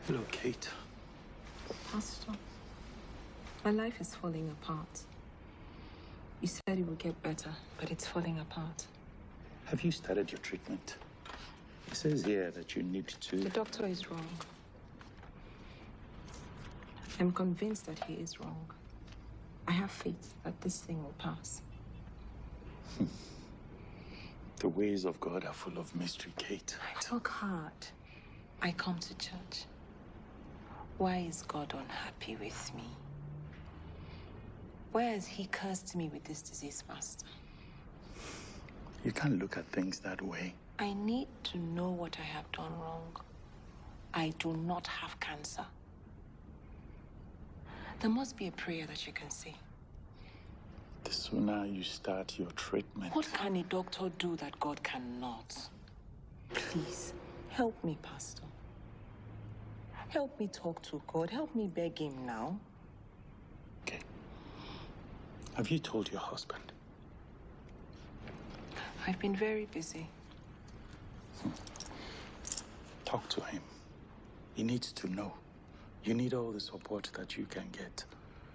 Hello, Kate. Pastor, my life is falling apart. You said it would get better, but it's falling apart. Have you started your treatment? It says here that you need to... The doctor is wrong. I'm convinced that he is wrong. I have faith that this thing will pass. The ways of God are full of mystery, Kate. I work hard. I come to church. Why is God unhappy with me? Why has he cursed me with this disease, Master? You can't look at things that way. I need to know what I have done wrong. I do not have cancer. There must be a prayer that you can say. The sooner you start your treatment... What can a doctor do that God cannot? Please, help me, Pastor. Help me talk to God. Help me beg him now. Okay. Have you told your husband? I've been very busy. Talk to him. He needs to know. You need all the support that you can get.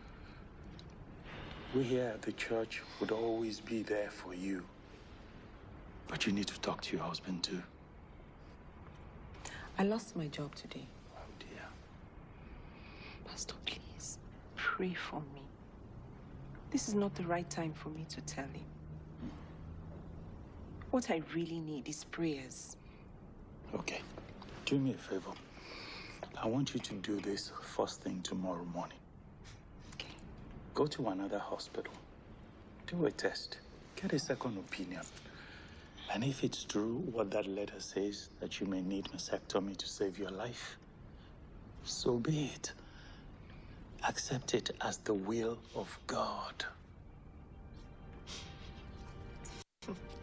We here at the church would always be there for you. But you need to talk to your husband too. I lost my job today. Oh dear. Pastor, please, pray for me. This is not the right time for me to tell him. What I really need is prayers. Okay. Do me a favor. I want you to do this first thing tomorrow morning. Okay. Go to another hospital. Do a test. Get a second opinion. And if it's true what that letter says, that you may need mastectomy to save your life, so be it. Accept it as the will of God.